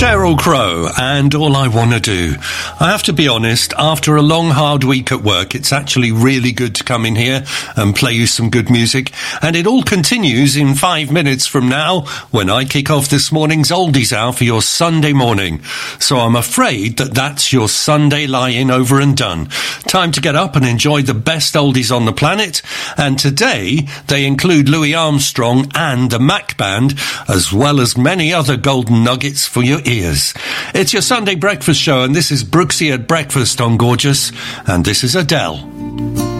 Sheryl Crow and All I Wanna Do. I have to be honest, after a long hard week at work, it's actually really good to come in here and play you some good music, and it all continues in 5 minutes from now when I kick off this morning's Oldies Hour for your Sunday morning. So I'm afraid that's your Sunday lie-in over and done. Time to get up and enjoy the best oldies on the planet, and today they include Louis Armstrong and the Mac Band, as well as many other golden nuggets for your ears. It's your Sunday breakfast show, and this is Brooksy at Breakfast on Gorgeous, and this is Adele.